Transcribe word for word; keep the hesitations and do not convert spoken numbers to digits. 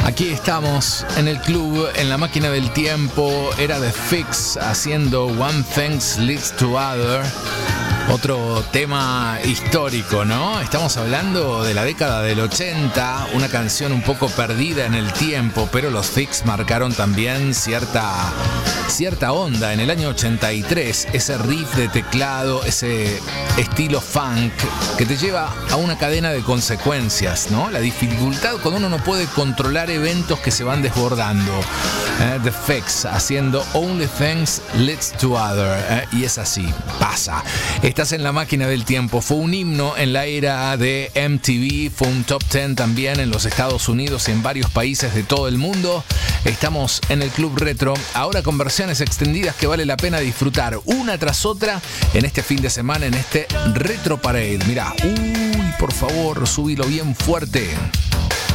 Aquí estamos en el club, en la máquina del tiempo. Era The Fix haciendo One Thing Leads to Other. Otro tema histórico, ¿no? Estamos hablando de la década del ochenta, una canción un poco perdida en el tiempo, pero los Fix marcaron también cierta, cierta onda. En el año ochenta y tres, ese riff de teclado, ese estilo funk que te lleva a una cadena de consecuencias, ¿no? La dificultad cuando uno no puede controlar eventos que se van desbordando. Eh, The Fix haciendo Only Things Leads to Other. Eh, y es así, pasa. Estás en la máquina del tiempo. Fue un himno en la era de M T V. Fue un top diez también en los Estados Unidos y en varios países de todo el mundo. Estamos en el Club Retro. Ahora con versiones extendidas que vale la pena disfrutar una tras otra en este fin de semana, en este Retro Parade. Mirá, uy, por favor, subilo bien fuerte.